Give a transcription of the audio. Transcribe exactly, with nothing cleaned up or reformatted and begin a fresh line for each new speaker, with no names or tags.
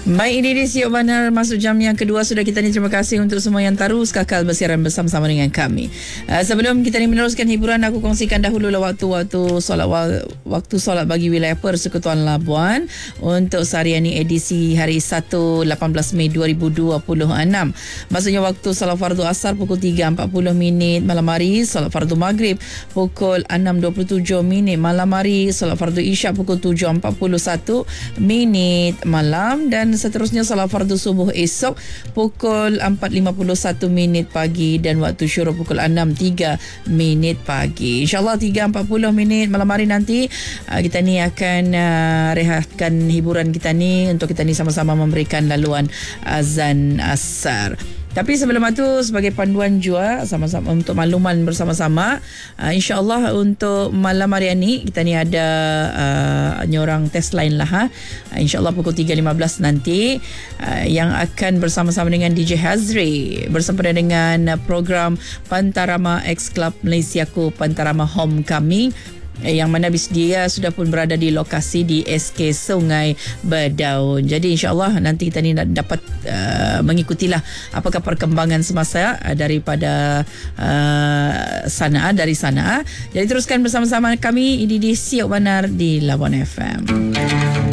Baik, ini di Siok Banar masuk jam yang kedua sudah kita ni. Terima kasih untuk semua yang terus kakal bersiaran bersama-sama dengan kami. Uh, sebelum kita ni meneruskan hiburan, aku kongsikan dahulu lah waktu-waktu solat waktu solat bagi wilayah Persekutuan Labuan untuk seharian ni edisi hari Sabtu lapan belas Mei dua ribu dua puluh enam. Maksudnya waktu solat fardu asar pukul tiga empat puluh minit malam hari, solat fardu maghrib pukul enam dua puluh tujuh minit malam hari, solat fardu isyak pukul tujuh empat puluh satu minit malam, dan seterusnya solat fardu subuh esok pukul empat lima puluh satu minit pagi dan waktu syuruk pukul enam tiga minit pagi. InsyaAllah tiga empat puluh minit malam hari nanti uh, kita ni akan uh, rehatkan hiburan kita ni untuk kita ni sama-sama memberikan laluan azan asar. Tapi sebelum itu, sebagai panduan jua sama-sama untuk makluman bersama-sama, uh, insya-Allah untuk malam hari ini kita ni ada uh, nyorang test line lah ha. Uh, insya-Allah pukul tiga lima belas nanti uh, yang akan bersama-sama dengan D J Hazri bersama dengan uh, program Pantarama X Club Malaysia Ku Pantarama Homecoming, yang mana dia sudah pun berada di lokasi di S K Sungai Berdaun. Jadi insya-Allah nanti kita ni dapat uh, mengikutilah apakah perkembangan semasa uh, daripada uh, sana dari sana. Jadi teruskan bersama-sama kami ini di Siok Banar di Labuan F M.